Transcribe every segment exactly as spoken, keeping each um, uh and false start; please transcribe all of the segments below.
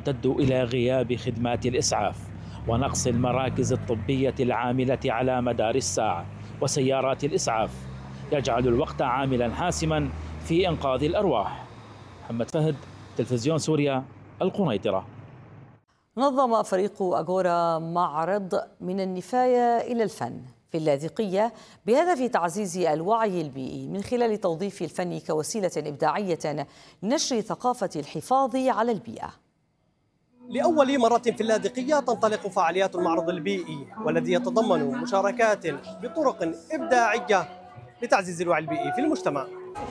تمتد إلى غياب خدمات الإسعاف ونقص المراكز الطبية العاملة على مدار الساعة وسيارات الإسعاف، يجعل الوقت عاملا حاسما في إنقاذ الأرواح. محمد فهد، تلفزيون سوريا، القنيطرة. نظم فريق أغورا معرض من النفاية إلى الفن في اللاذقية بهدف تعزيز الوعي البيئي من خلال توظيف الفن كوسيلة إبداعية لنشر ثقافة الحفاظ على البيئة. لأول مرة في اللاذقية تنطلق فعاليات المعرض البيئي، والذي يتضمن مشاركات بطرق إبداعية لتعزيز الوعي البيئي في المجتمع.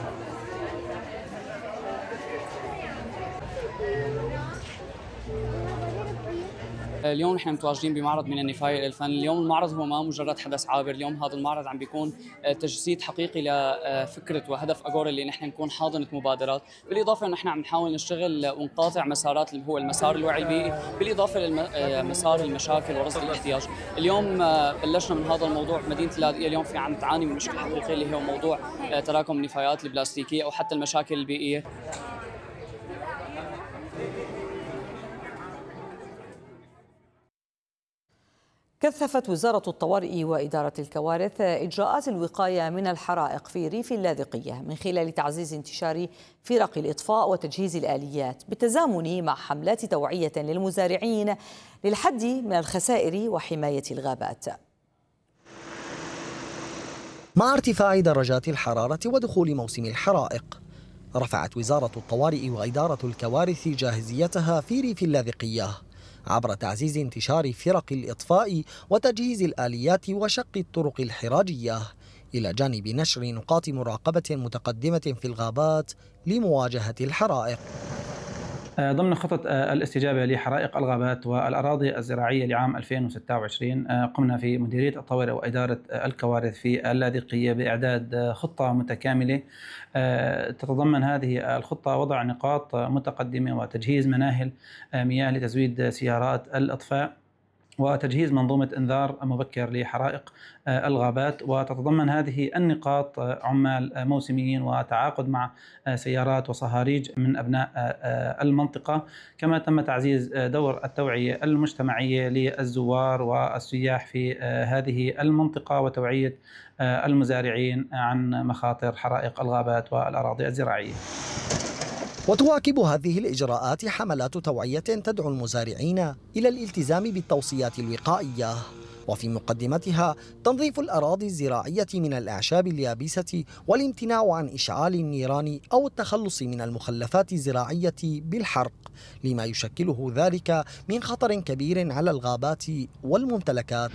اليوم نحن متواجدين بمعرض من النفاية إلى الفن. اليوم المعرض هو ما مجرد حدث عابر، اليوم هذا المعرض عم بيكون تجسيد حقيقي لفكرة وهدف أغورا اللي نحن نكون حاضنة مبادرات، بالإضافة نحن عم نحاول نشتغل ونقاطع مسارات اللي هو المسار الوعي البيئي، بالإضافة لمسار المشاكل ورصد الاحتياج. اليوم بلشنا من هذا الموضوع. مدينة اللاذقية اليوم في عم تعاني من مشكلة حقيقية اللي هو موضوع تراكم النفايات البلاستيكية أو حتى المشاكل البيئية. كثفت وزارة الطوارئ وإدارة الكوارث إجراءات الوقاية من الحرائق في ريف اللاذقية من خلال تعزيز انتشار فرق الإطفاء وتجهيز الآليات بالتزامن مع حملات توعية للمزارعين للحد من الخسائر وحماية الغابات. مع ارتفاع درجات الحرارة ودخول موسم الحرائق، رفعت وزارة الطوارئ وإدارة الكوارث جاهزيتها في ريف اللاذقية عبر تعزيز انتشار فرق الإطفاء وتجهيز الآليات وشق الطرق الحراجية، إلى جانب نشر نقاط مراقبة متقدمة في الغابات لمواجهة الحرائق. ضمن خطط الاستجابة لحرائق الغابات والأراضي الزراعية لعام ألفين وستة وعشرين، قمنا في مديرية الطوارئ وإدارة الكوارث في اللاذقية بإعداد خطة متكاملة تتضمن هذه الخطة وضع نقاط متقدمة وتجهيز مناهل مياه لتزويد سيارات الإطفاء وتجهيز منظومة إنذار مبكر لحرائق الغابات، وتتضمن هذه النقاط عمال موسميين وتعاقد مع سيارات وصهاريج من أبناء المنطقة. كما تم تعزيز دور التوعية المجتمعية للزوار والسياح في هذه المنطقة وتوعية المزارعين عن مخاطر حرائق الغابات والأراضي الزراعية. وتواكب هذه الإجراءات حملات توعية تدعو المزارعين إلى الالتزام بالتوصيات الوقائية، وفي مقدمتها تنظيف الأراضي الزراعية من الأعشاب اليابسة والامتناع عن إشعال النيران أو التخلص من المخلفات الزراعية بالحرق، لما يشكله ذلك من خطر كبير على الغابات والممتلكات.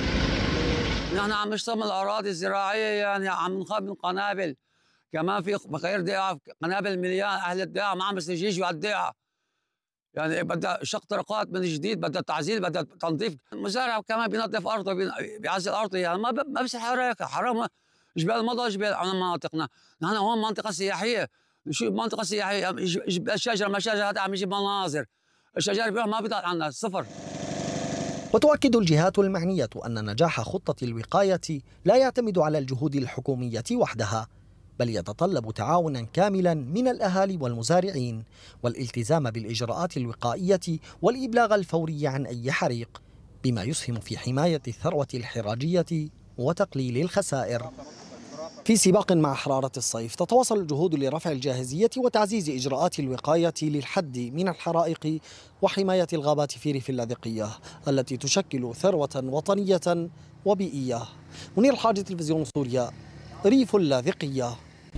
نحن عم نشتغل الأراضي الزراعية، يعني عم نخاف من قنابل، كمان في بخير دقيقة قنابل مليان. أهل الدقيقة ما عم يجوا على الدقيقة، يعني بدها شق طرقات من جديد، بدها تعزيل، بدها تنظيف. المزارع كمان بينظف أرضه، بيعزل أرضه، يعني ما ما بصير حرائق. حرام جبال مضى جبال على مناطقنا. نحن هون منطقة سياحية، شو منطقة سياحية؟ الشجرة ما شجرة هذا عم يجيب مناظر، الشجر بيروح ما بيطلع عنا الصفر. وتؤكد الجهات المعنية أن نجاح خطة الوقاية لا يعتمد على الجهود الحكومية وحدها، بل يتطلب تعاونا كاملا من الأهالي والمزارعين والالتزام بالإجراءات الوقائية والإبلاغ الفوري عن أي حريق، بما يسهم في حماية الثروة الحراجية وتقليل الخسائر. في سباق مع حرارة الصيف، تتواصل الجهود لرفع الجاهزية وتعزيز إجراءات الوقاية للحد من الحرائق وحماية الغابات في ريف اللاذقية التي تشكل ثروة وطنية وبيئية. منير الحاج، تلفزيون سوريا، ريف اللاذقية.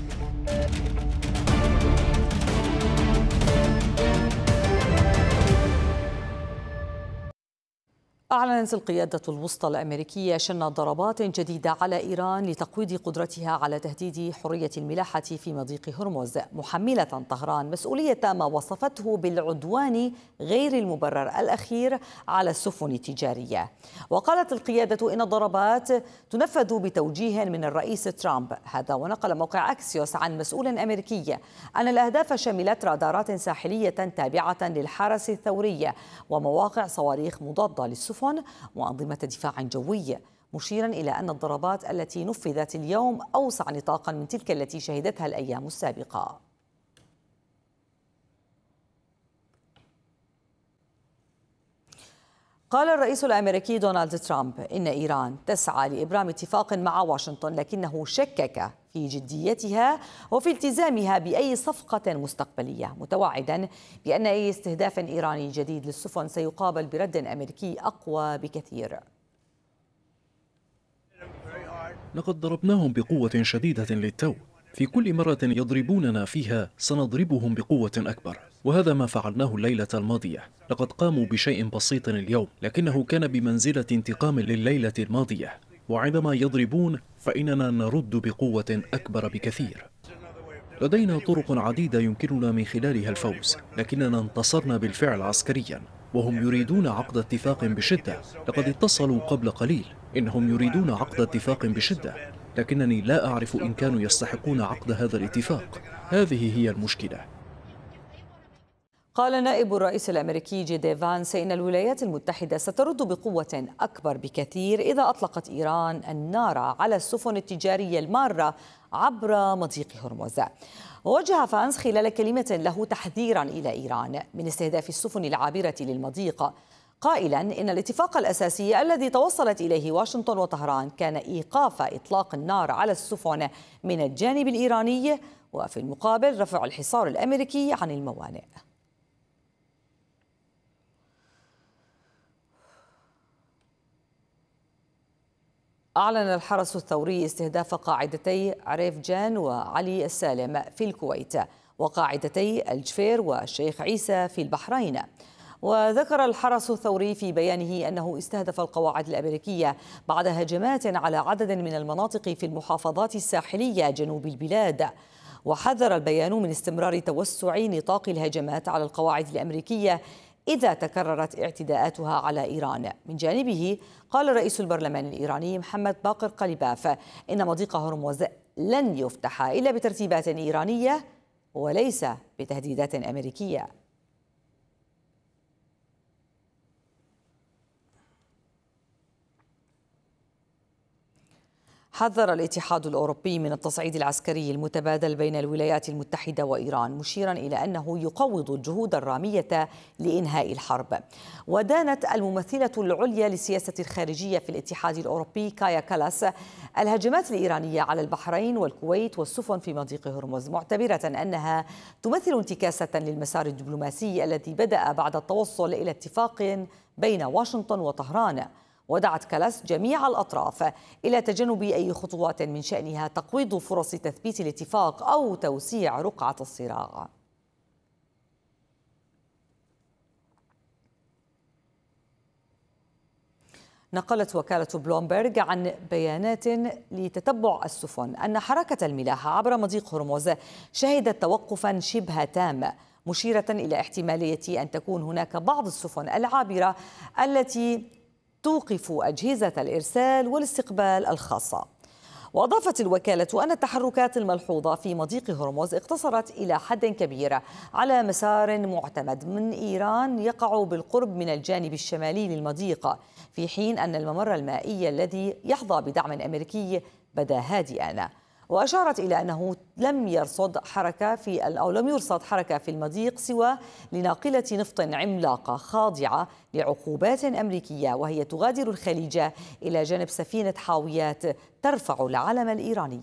أعلنت القيادة الوسطى الأمريكية شن ضربات جديدة على إيران لتقويض قدرتها على تهديد حرية الملاحة في مضيق هرمز، محملة طهران مسؤولية ما وصفته بالعدوان غير المبرر الأخير على السفن التجارية. وقالت القيادة إن الضربات تنفذ بتوجيه من الرئيس ترامب، هذا ونقل موقع أكسيوس عن مسؤول أمريكي أن الأهداف شملت رادارات ساحلية تابعة للحرس الثوري ومواقع صواريخ مضادة للسفن وأنظمة دفاع جوي، مشيرا إلى أن الضربات التي نفذت اليوم أوسع نطاقا من تلك التي شهدتها الأيام السابقة. قال الرئيس الأمريكي دونالد ترامب إن إيران تسعى لإبرام اتفاق مع واشنطن، لكنه شكك في جديتها وفي التزامها بأي صفقة مستقبلية، متوعدا بأن أي استهداف إيراني جديد للسفن سيقابل برد أمريكي أقوى بكثير. لقد ضربناهم بقوة شديدة للتو، في كل مرة يضربوننا فيها سنضربهم بقوة أكبر، وهذا ما فعلناه الليلة الماضية. لقد قاموا بشيء بسيط اليوم، لكنه كان بمنزلة انتقام لليلة الماضية، وعندما يضربون فإننا نرد بقوة أكبر بكثير. لدينا طرق عديدة يمكننا من خلالها الفوز، لكننا انتصرنا بالفعل عسكريا، وهم يريدون عقد اتفاق بشدة. لقد اتصلوا قبل قليل، إنهم يريدون عقد اتفاق بشدة، لكنني لا أعرف إن كانوا يستحقون عقد هذا الاتفاق. هذه هي المشكلة. قال نائب الرئيس الأمريكي جي دي فانس إن الولايات المتحدة سترد بقوة أكبر بكثير إذا أطلقت إيران النار على السفن التجارية المارة عبر مضيق هرمز. ووجه فانس خلال كلمة له تحذيرا إلى إيران من استهداف السفن العابرة للمضيق، قائلا إن الاتفاق الأساسي الذي توصلت إليه واشنطن وطهران كان إيقاف إطلاق النار على السفن من الجانب الإيراني، وفي المقابل رفع الحصار الأمريكي عن الموانئ. أعلن الحرس الثوري استهداف قاعدتي عريف جان وعلي السالم في الكويت، وقاعدتي الجفير والشيخ عيسى في البحرين. وذكر الحرس الثوري في بيانه أنه استهدف القواعد الأمريكية بعد هجمات على عدد من المناطق في المحافظات الساحلية جنوب البلاد. وحذر البيان من استمرار توسع نطاق الهجمات على القواعد الأمريكية إذا تكررت اعتداءاتها على إيران. من جانبه قال رئيس البرلمان الإيراني محمد باقر قليباف إن مضيق هرمز لن يفتح إلا بترتيبات إيرانية وليس بتهديدات أمريكية. حذر الاتحاد الأوروبي من التصعيد العسكري المتبادل بين الولايات المتحدة وإيران، مشيرا إلى أنه يقوض الجهود الرامية لإنهاء الحرب. ودانت الممثلة العليا للسياسة الخارجية في الاتحاد الأوروبي كايا كالاس الهجمات الإيرانية على البحرين والكويت والسفن في مضيق هرمز، معتبرة أنها تمثل انتكاسة للمسار الدبلوماسي الذي بدأ بعد التوصل إلى اتفاق بين واشنطن وطهران. ودعت كالاس جميع الأطراف إلى تجنب أي خطوات من شأنها تقويض فرص تثبيت الاتفاق أو توسيع رقعة الصراع. نقلت وكالة بلومبرغ عن بيانات لتتبع السفن أن حركة الملاحة عبر مضيق هرمز شهدت توقفا شبه تام، مشيرة إلى احتمالية أن تكون هناك بعض السفن العابرة التي توقف أجهزة الإرسال والاستقبال الخاصة. وأضافت الوكالة أن التحركات الملحوظة في مضيق هرمز اقتصرت إلى حد كبير على مسار معتمد من إيران يقع بالقرب من الجانب الشمالي للمضيق، في حين أن الممر المائي الذي يحظى بدعم أمريكي بدا هادئا. وأشارت إلى أنه لم يرصد حركة في أو لم يرصد حركة في المضيق سوى لناقلة نفط عملاقة خاضعة لعقوبات أمريكية، وهي تغادر الخليج إلى جانب سفينة حاويات ترفع العلم الإيراني.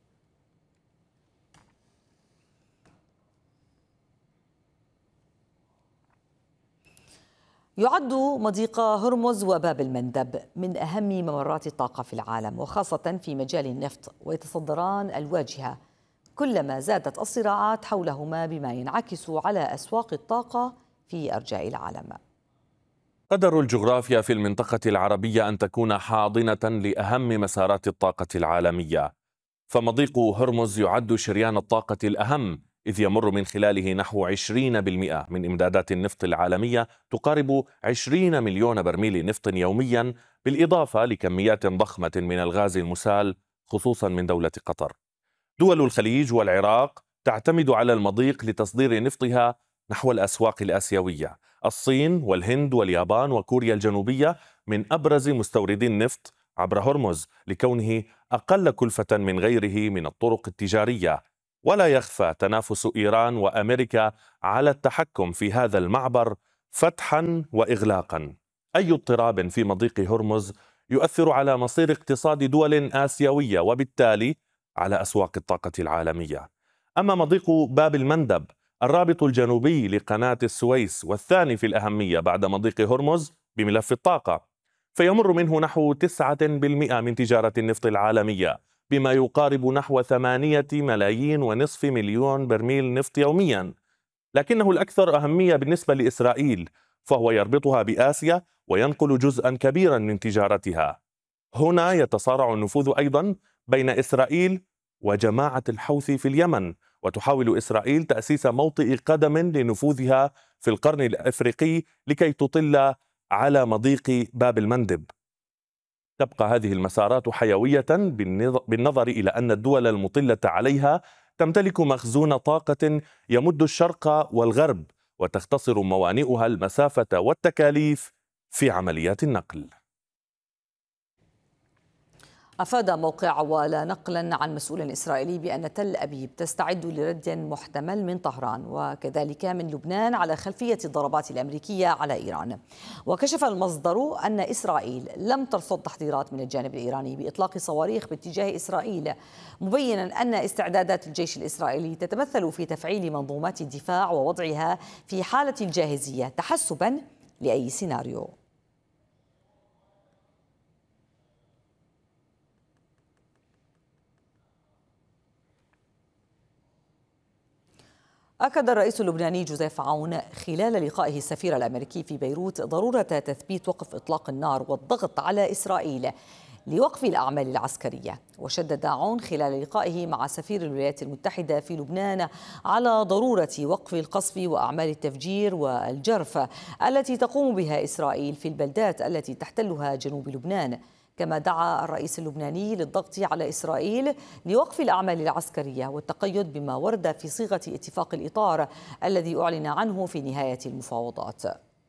يعد مضيق هرمز وباب المندب من أهم ممرات الطاقة في العالم، وخاصة في مجال النفط، ويتصدران الواجهة كلما زادت الصراعات حولهما، بما ينعكس على أسواق الطاقة في أرجاء العالم. قدر الجغرافيا في المنطقة العربية أن تكون حاضنة لأهم مسارات الطاقة العالمية، فمضيق هرمز يعد شريان الطاقة الأهم، إذ يمر من خلاله نحو عشرين بالمئة من إمدادات النفط العالمية، تقارب عشرين مليون برميل نفط يوميا، بالإضافة لكميات ضخمة من الغاز المسال خصوصا من دولة قطر. دول الخليج والعراق تعتمد على المضيق لتصدير نفطها نحو الأسواق الآسيوية. الصين والهند واليابان وكوريا الجنوبية من أبرز مستوردي النفط عبر هرمز، لكونه أقل كلفة من غيره من الطرق التجارية. ولا يخفى تنافس إيران وأمريكا على التحكم في هذا المعبر فتحا وإغلاقا. أي اضطراب في مضيق هرمز يؤثر على مصير اقتصاد دول آسيوية وبالتالي على أسواق الطاقة العالمية. أما مضيق باب المندب الرابط الجنوبي لقناة السويس والثاني في الأهمية بعد مضيق هرمز بملف الطاقة، فيمر منه نحو تسعة بالمئة من تجارة النفط العالمية، بما يقارب نحو ثمانية ملايين ونصف مليون برميل نفط يوميا. لكنه الأكثر أهمية بالنسبة لإسرائيل، فهو يربطها بآسيا وينقل جزءا كبيرا من تجارتها. هنا يتصارع النفوذ أيضا بين إسرائيل وجماعة الحوثي في اليمن، وتحاول إسرائيل تأسيس موطئ قدم لنفوذها في القرن الأفريقي لكي تطل على مضيق باب المندب. تبقى هذه المسارات حيوية بالنظر إلى أن الدول المطلة عليها تمتلك مخزون طاقة يمد الشرق والغرب، وتختصر موانئها المسافة والتكاليف في عمليات النقل. أفاد موقع ولا نقلا عن مسؤول إسرائيلي بأن تل أبيب تستعد لرد محتمل من طهران وكذلك من لبنان على خلفية الضربات الأمريكية على إيران. وكشف المصدر أن إسرائيل لم ترصد تحذيرات من الجانب الإيراني بإطلاق صواريخ باتجاه إسرائيل، مبينا أن استعدادات الجيش الإسرائيلي تتمثل في تفعيل منظومات الدفاع ووضعها في حالة الجاهزية تحسبا لأي سيناريو. أكد الرئيس اللبناني جوزيف عون خلال لقائه السفير الأمريكي في بيروت ضرورة تثبيت وقف إطلاق النار والضغط على إسرائيل لوقف الأعمال العسكرية. وشدد عون خلال لقائه مع سفير الولايات المتحدة في لبنان على ضرورة وقف القصف وأعمال التفجير والجرف التي تقوم بها إسرائيل في البلدات التي تحتلها جنوب لبنان. كما دعا الرئيس اللبناني للضغط على إسرائيل لوقف الأعمال العسكرية والتقيد بما ورد في صيغة اتفاق الإطار الذي أعلن عنه في نهاية المفاوضات.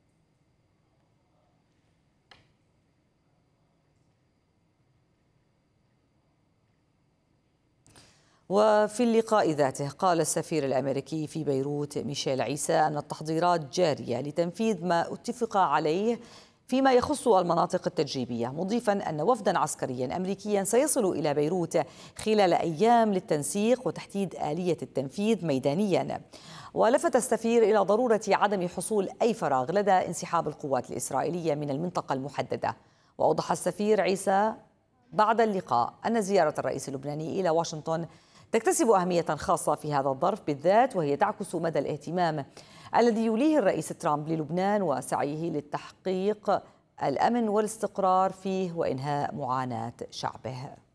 وفي اللقاء ذاته قال السفير الأمريكي في بيروت ميشيل عيسى أن التحضيرات جارية لتنفيذ ما اتفق عليه فيما يخص المناطق التجريبية، مضيفا أن وفدا عسكريا أمريكيا سيصل إلى بيروت خلال أيام للتنسيق وتحديد آلية التنفيذ ميدانيا. ولفت السفير إلى ضرورة عدم حصول أي فراغ لدى انسحاب القوات الإسرائيلية من المنطقة المحددة. وأوضح السفير عيسى بعد اللقاء أن زيارة الرئيس اللبناني إلى واشنطن تكتسب أهمية خاصة في هذا الظرف بالذات، وهي تعكس مدى الاهتمام الذي يوليه الرئيس ترامب للبنان وسعيه للتحقيق الأمن والاستقرار فيه وإنهاء معاناة شعبه.